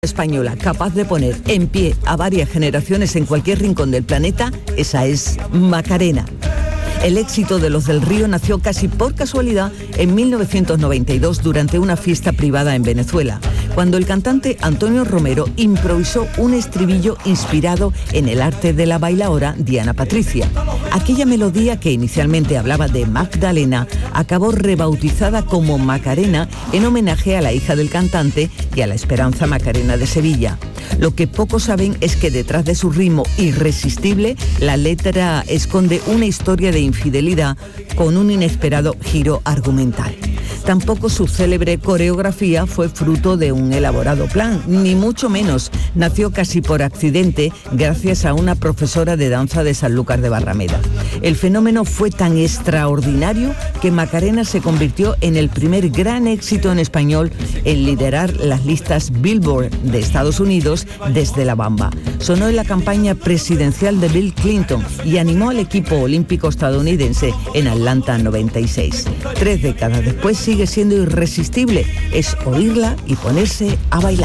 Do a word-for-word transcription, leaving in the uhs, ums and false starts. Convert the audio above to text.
Española capaz de poner en pie a varias generaciones en cualquier rincón del planeta, esa es Macarena. El éxito de Los del Río nació casi por casualidad en mil novecientos noventa y dos durante una fiesta privada en Venezuela, cuando el cantante Antonio Romero improvisó un estribillo inspirado en el arte de la bailaora Diana Patricia. Aquella melodía, que inicialmente hablaba de Magdalena, acabó rebautizada como Macarena en homenaje a la hija del cantante y a la Esperanza Macarena de Sevilla. Lo que pocos saben es que detrás de su ritmo irresistible, la letra esconde una historia de infidelidad con un inesperado giro argumental. Tampoco su célebre coreografía fue fruto de un elaborado plan, ni mucho menos. Nació casi por accidente gracias a una profesora de danza de Sanlúcar de Barrameda. El fenómeno fue tan extraordinario que Macarena se convirtió en el primer gran éxito en español en liderar las listas Billboard de Estados Unidos desde la Bamba. Sonó en la campaña presidencial de Bill Clinton y animó al equipo olímpico estadounidense en Atlanta noventa y seis. Tres décadas después sigue siendo irresistible. Es oírla y ponerse a bailar.